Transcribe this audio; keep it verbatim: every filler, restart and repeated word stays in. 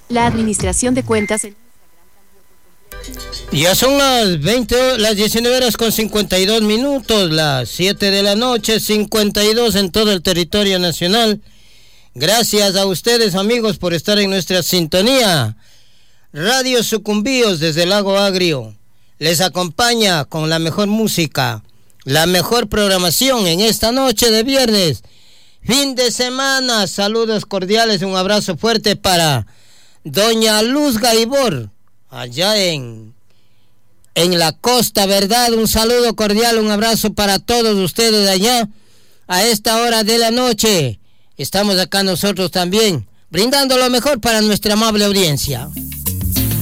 La administración de cuentas en... Ya son las veinte, las diecinueve horas con cincuenta y dos minutos, las siete de la noche, cincuenta y dos en todo el territorio nacional. Gracias a ustedes, amigos, por estar en nuestra sintonía. Radio Sucumbíos desde el Lago Agrio les acompaña con la mejor música, la mejor programación en esta noche de viernes, fin de semana. Saludos cordiales, un abrazo fuerte para doña Luz Gaibor, allá en, en la costa, ¿verdad? Un saludo cordial, un abrazo para todos ustedes allá. A esta hora de la noche estamos acá nosotros también, brindando lo mejor para nuestra amable audiencia.